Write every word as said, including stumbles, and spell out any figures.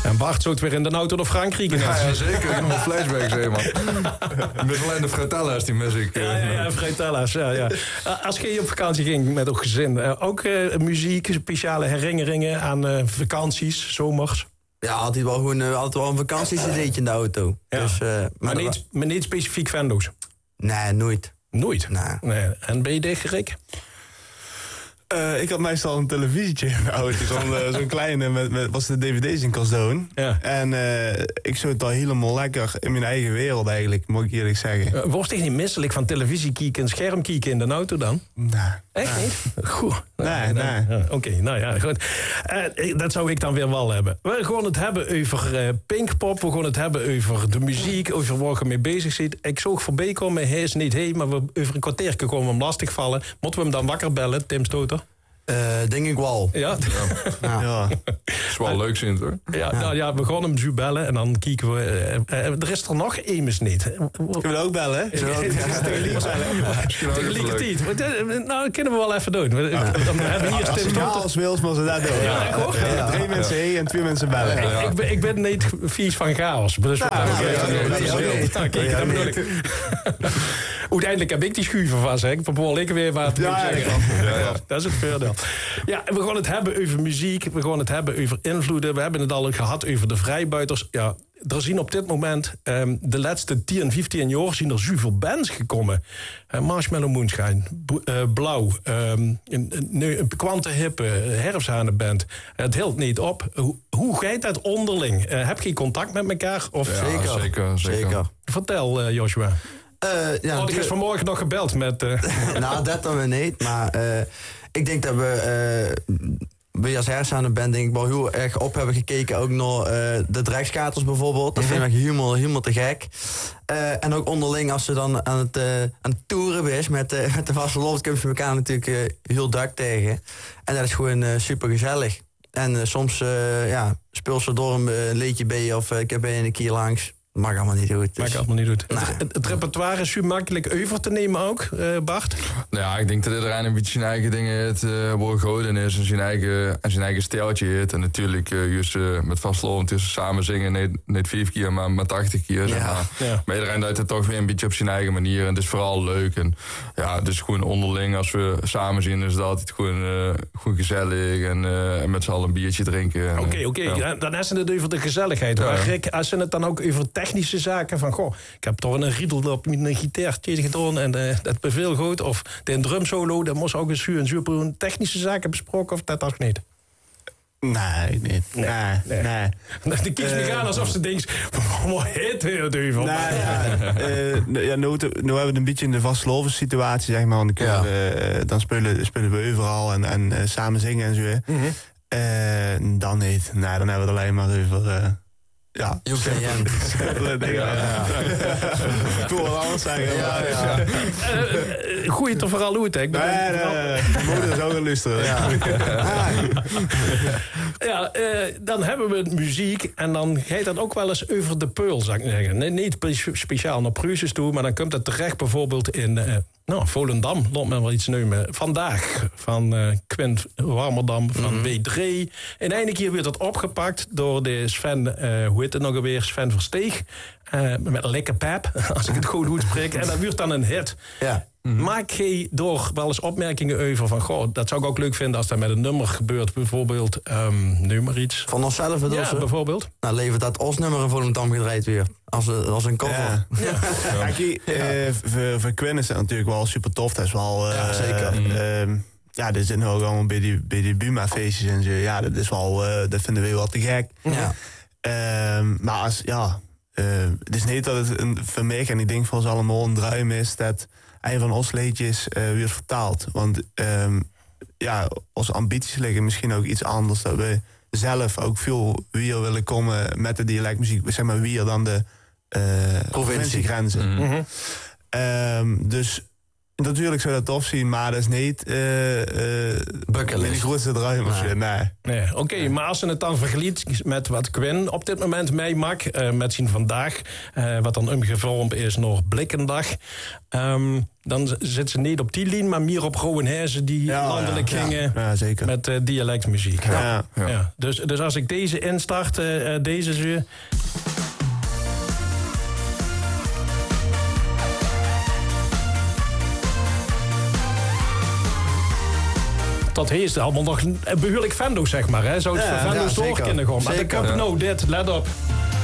En Bart zou het weer in de auto naar Frankrijk. Ja, ja, zeker. Ik heb nog flashbacks, hè, man. Met alleen de fratella's, die mis ik. Uh, ja, ja, ja, fratella's, ja, ja. Als je op vakantie ging met het gezin, uh, ook uh, muziek, speciale herinneringen aan uh, vakanties, zomers? Ja, altijd wel gewoon uh, altijd wel een vakantieCD'tje in de auto. Ja. Dus, uh, maar maar, niet, wa- maar niet specifiek Venlo's? Nee, nooit. Nooit? Nee. nee. En ben je dicht, Rick? Uh, ik had meestal een televisietje in de auto. Zo'n, uh, zo'n kleine, met, met, was de dvd's in kast doen. Ja. En uh, ik zat daar helemaal lekker in mijn eigen wereld eigenlijk, moet ik eerlijk zeggen. Uh, word je niet misselijk van televisiekieken en schermkieken in de auto dan? Nee. Echt nee. niet? Goed. Nee, nee. Ja, Oké, okay, nou ja, goed. Uh, dat zou ik dan weer wel hebben. We gaan het hebben over uh, Pinkpop, we gaan het hebben over de muziek, over waar je mee bezig zit. Ik zag voorbij komen, hij is niet heen, maar we over een kwartiertje komen we hem lastigvallen. Moeten we hem dan wakker bellen, Tim Stoter? Uh, denk ik wel. Ja? Ja. Ja. Dat is wel leuk, zin hoor. Ja, nou ja, we gaan hem zo bellen en dan kijken we. Uh, uh, er is er nog Emus niet. Kunnen we ook bellen, hè? Tegelijkertijd. Nou, dat kunnen we wel even doen. Dan hebben we hier Tim Stoter. Chaos Wils, maar ze dat doen. Ja, ik hoor. Ja, drie mensen heen en twee mensen bellen. Ik, ik, ben, ik ben niet vies van chaos. Dus Ja, ja, ja, ja, ja, ja, ja, ja. kijk, dat bedoel ik. Uiteindelijk heb ik die schuiven vast. Hè. Ik probeer ik weer wat te Ja, zeggen. ja, Ja, dat is het voordeel. Ja, we gaan het hebben over muziek. We gaan het hebben over invloeden. We hebben het al gehad over de vrijbuiters. Ja, er zien op dit moment um, de laatste tien, vijftien jaar zien er zoveel bands gekomen. Uh, Marshmallow Moonshine, B- uh, Blauw, um, een, een, een kwante hippe herfsthanenband. Het hield niet op. Hoe, hoe gaat dat onderling? Uh, heb je contact met elkaar? Of... Ja, zeker, zeker, zeker. Vertel, uh, Joshua. Uh, ja, Oh, ik is vanmorgen nog gebeld met... Uh... nou, dat dan weer niet. Maar uh, ik denk dat we... Uh, we als hersenband denk ik wel heel erg op hebben gekeken. Ook naar uh, de drekskaters bijvoorbeeld. Dat Mm-hmm. vind ik helemaal, helemaal te gek. Uh, en ook onderling als ze dan aan het, uh, aan het toeren is met, uh, met de vaste lof, komen ze elkaar natuurlijk uh, heel dak tegen. En dat is gewoon uh, super gezellig. En uh, soms uh, ja, speel ze door een uh, leedje bij of uh, ik heb een keer langs. Dat mag allemaal niet goed. Dus. Mag allemaal niet goed. Nee. Het, het repertoire is zo makkelijk over te nemen ook, uh, Bart? Nou ja, ik denk dat iedereen een beetje zijn eigen dingen het uh, wordt gehouden is en zijn eigen, en zijn eigen stijltje heeft. En natuurlijk, uh, juist uh, met vastlopen tussen samen zingen, niet, niet vijf keer, maar, maar tachtig keer. Zeg Ja. maar. Ja. Maar iedereen doet het toch weer een beetje op zijn eigen manier. En het is vooral leuk. En ja, het is gewoon onderling. Als we samen zien, is het altijd gewoon, uh, gewoon gezellig. En, uh, en met z'n allen een biertje drinken. Oké, oké. Okay, okay. ja. Dan is het over de gezelligheid. Ja. Maar Rick, als ze het dan ook over technische zaken van, goh, ik heb toch een riedel op mijn gitaartje gedaan en uh, dat beviel goed. Of de drum solo, dat moest ook eens en super technische zaken besproken of dat ook niet? Nee, niet. Nee, nee. nee. Dan kies me gaan alsof ze denkt, wat heet het duivel? Nee, ja, uh, ja, nu, nu hebben we een beetje in de vastgelovige situatie, zeg maar. Dan, kunnen we, uh, dan spelen, spelen we overal en, en uh, samen zingen en zo. Mm-hmm. Uh, dan niet. Nee, dan hebben we het alleen maar over... Uh, ja, U K M. simpele dingen. Ja, ja. Ik wil wel anders zeggen. Ja, maar, ja. Uh, uh, Goeie toch vooral uit, hè? Ik nee, nee, nee. De moeder is ook gaan luisteren. Ja. Ja, uh, dan hebben we muziek en dan gaat dat ook wel eens over de peul, zou ik zeggen. Nee, niet speciaal naar Pruisjes toe, maar dan komt het terecht bijvoorbeeld in uh, nou, Volendam. Laat me wel iets nemen. Vandaag van uh, Quint Warmerdam van mm-hmm. W drie. En eindelijk keer werd dat opgepakt door de Sven, uh, hoe heet het nog alweer, Sven Versteeg. Uh, met Lekker Pep, als ik het goed goed spreek. En dat wordt dan een hit. Ja. Mm-hmm. Maak je door wel eens opmerkingen over van, goh, dat zou ik ook leuk vinden als dat met een nummer gebeurt. Bijvoorbeeld, um, noem maar iets. Van onszelf bedoel Ja, ze? bijvoorbeeld. Nou, levert dat ons nummer in Volendam gedraaid weer. Als, als een cover. Ja. Ja. Ja. Kijk, uh, voor, voor Quinn is dat natuurlijk wel super tof. Dat is wel... Uh, ja, zeker. Uh, uh, ja, dit zitten ook allemaal bij die, bij die Buma-feestjes en zo. Ja, dat is wel... Uh, dat vinden we wel te gek. Ja. Uh, maar als... Ja... Uh, het is niet dat het een, voor mij, en ik denk voor ons allemaal een druim is... dat een van ons liedjes uh, weer vertaald. Want um, ja, onze ambities liggen misschien ook iets anders. Dat we zelf ook veel weer willen komen met de dialectmuziek. Zeg maar weer dan de uh, provinciegrenzen. Mm-hmm. Um, dus Natuurlijk zou dat tof zien, maar dat is niet uh, uh, Bucketlist. de grootste druim of zo. Nee. Nee, Oké, okay, maar als je het dan vergelijkt met wat Quinn op dit moment meemaakt, uh, met zijn vandaag, uh, wat dan omgevormd is nog Blikkendag, um, dan zit ze niet op die lijn, maar meer op Groenhuizen die Ja, landelijk ja, gingen ja, zeker. met uh, dialectmuziek. Ja, ja. Ja. Ja, dus, dus als ik deze instart, uh, deze zo. Dat heeft allemaal nog een behoorlijk Vendo, zeg maar. Hè? Zou het Ja, voor Vendo's ja, door zeker. kunnen gaan. Maar ik Zeker. heb Ja. nou dit, let op.